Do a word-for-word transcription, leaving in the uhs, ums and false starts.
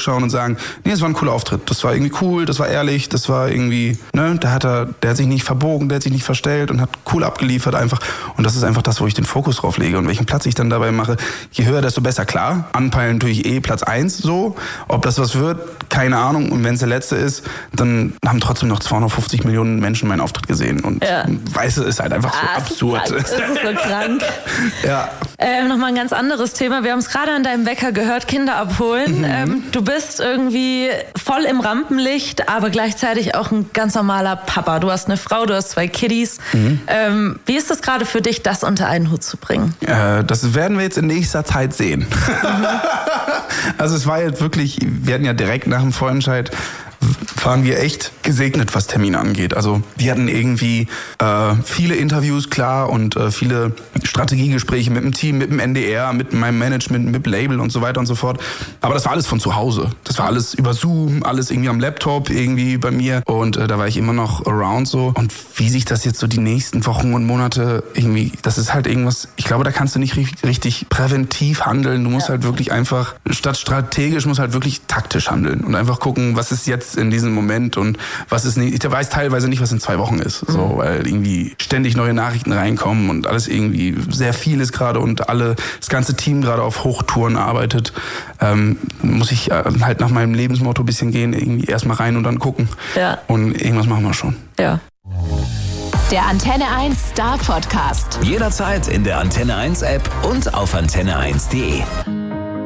zurückschauen und sagen, nee, es war ein cooler Auftritt. Das war irgendwie cool, das war ehrlich, das war irgendwie, ne, da hat er, der hat sich nicht verbogen, der hat sich nicht verstellt und hat cool abgeliefert einfach. Und das ist einfach das, wo ich den Fokus drauf lege und welchen Platz ich dann dabei mache. Je höher, desto besser, klar. Anpeilen natürlich eh Platz eins so. Ob das was wird, keine Ahnung. Und wenn es der letzte ist, dann haben trotzdem noch zweihundertfünfzig Millionen Menschen meinen Auftritt gesehen. Und ja. weißt du, ist halt einfach so ah, absurd. Das ist so krank. ja. Ähm, Nochmal ein ganz anderes Thema. Wir haben es gerade an deinem Wecker gehört, Kinder abholen. Mhm. Ähm, du bist irgendwie voll im Rampenlicht, aber gleichzeitig auch ein ganz normaler Papa. Du hast eine Frau, du hast zwei Kiddies. Mhm. Ähm, wie ist das gerade für dich, das unter einen Hut zu bringen? Äh, das werden wir jetzt in nächster Zeit sehen. Mhm. Also es war jetzt wirklich, wir hatten ja direkt nach dem Vorentscheid waren wir echt gesegnet, was Termine angeht. Also wir hatten irgendwie äh, viele Interviews, klar, und äh, viele Strategiegespräche mit dem Team, mit dem N D R, mit meinem Management, mit dem Label und so weiter und so fort. Aber das war alles von zu Hause. Das war alles über Zoom, alles irgendwie am Laptop, irgendwie bei mir. Und äh, da war ich immer noch around so. Und wie sich das jetzt so die nächsten Wochen und Monate irgendwie, das ist halt irgendwas, ich glaube, da kannst du nicht richtig präventiv handeln. Du musst ja. halt wirklich einfach, statt strategisch, musst halt wirklich taktisch handeln und einfach gucken, was ist jetzt in diesem Moment und was ist nicht. Ich weiß teilweise nicht, was in zwei Wochen ist, so, mhm. weil irgendwie ständig neue Nachrichten reinkommen und alles irgendwie sehr viel ist gerade und alle, das ganze Team gerade auf Hochtouren arbeitet. Ähm, muss ich halt nach meinem Lebensmotto ein bisschen gehen, irgendwie erstmal rein und dann gucken. Ja. Und irgendwas machen wir schon. Ja. Der Antenne eins Star Podcast. Jederzeit in der Antenne eins App und auf antenne eins punkt de.